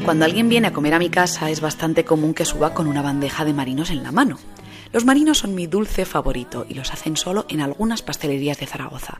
Cuando alguien viene a comer a mi casa es bastante común que suba con una bandeja de marinos en la mano. Los marinos son mi dulce favorito y los hacen solo en algunas pastelerías de Zaragoza.